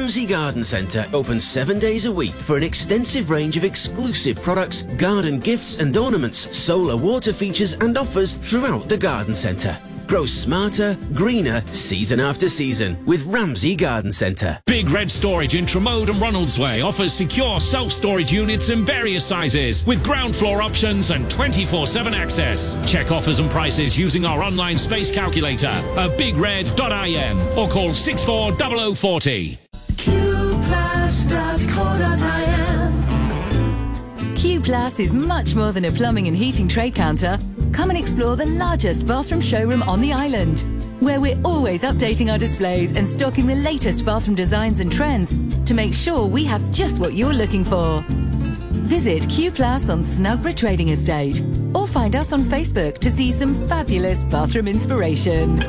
Ramsey Garden Centre, open 7 days a week for an extensive range of exclusive products, garden gifts and ornaments, solar water features and offers throughout the garden centre. Grow smarter, greener, season after season with Ramsey Garden Centre. Big Red Storage in Tremode and Ronaldsway offers secure self-storage units in various sizes with ground floor options and 24/7 access. Check offers and prices using our online space calculator at bigred.im or call 640040. Qplus.co.im. Qplus is much more than a plumbing and heating trade counter. Come and explore the largest bathroom showroom on the island, where we're always updating our displays and stocking the latest bathroom designs and trends to make sure we have just what you're looking for. Visit Q Plus on Snugborough Trading Estate or find us on Facebook to see some fabulous bathroom inspiration.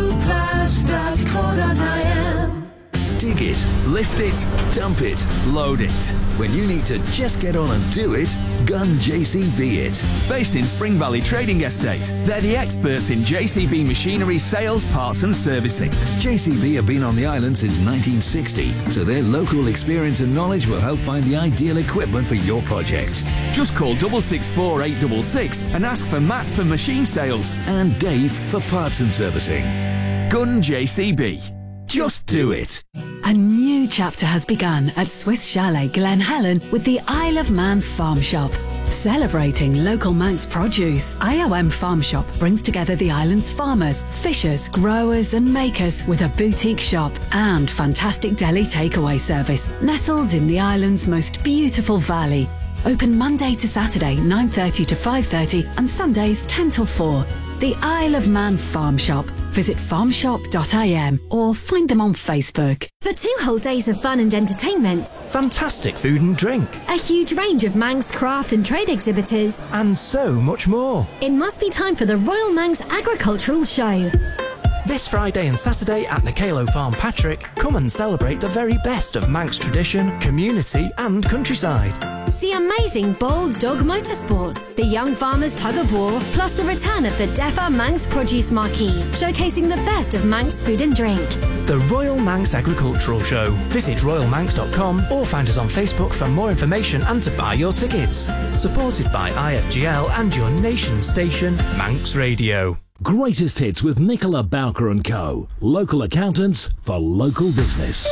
Qplus.co.im. Dig it, lift it, dump it, load it. When you need to just get on and do it, Gun JCB it. Based in Spring Valley Trading Estate, they're the experts in JCB machinery sales, parts and servicing. JCB have been on the island since 1960, so their local experience and knowledge will help find the ideal equipment for your project. Just call 664 866 and ask for Matt for machine sales and Dave for parts and servicing. Gun JCB. Just do it. A new chapter has begun at Swiss Chalet Glen Helen with the Isle of Man Farm Shop. Celebrating local Manx produce, IOM Farm Shop brings together the island's farmers, fishers, growers and makers with a boutique shop and fantastic deli takeaway service nestled in the island's most beautiful valley. Open Monday to Saturday 9:30 to 5:30 and Sundays 10 till 4. The Isle of Man Farm Shop. Visit farmshop.im or find them on Facebook. For 2 whole days of fun and entertainment, fantastic food and drink, a huge range of Manx craft and trade exhibitors, and so much more. It must be time for the Royal Manx Agricultural Show. This Friday and Saturday at Nicalo Farm Patrick, come and celebrate the very best of Manx tradition, community and countryside. See amazing Bold Dog Motorsports, the Young Farmers Tug of War, plus the return of the DEFA Manx Produce Marquee, showcasing the best of Manx food and drink. The Royal Manx Agricultural Show. Visit royalmanx.com or find us on Facebook for more information and to buy your tickets. Supported by IFGL and your nation station, Manx Radio. Greatest hits with Nicola Bowker & Co. Local accountants for local business.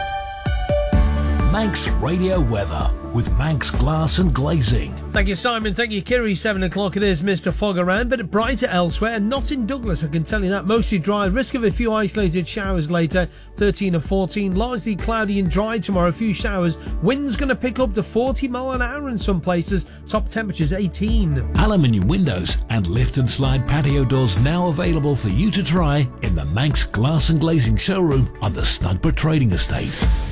Manx Radio weather with Manx Glass and Glazing. Thank you, Simon. Thank you, Kiri. 7 o'clock it is. Mr. Fog around, but brighter elsewhere. Not in Douglas, I can tell you that. Mostly dry. Risk of a few isolated showers later. 13 or 14. Largely cloudy and dry tomorrow. A few showers. Wind's going to pick up to 40 mile an hour in some places. Top temperatures 18. Aluminium windows and lift and slide patio doors now available for you to try in the Manx Glass and Glazing showroom on the Snugborough Trading Estate.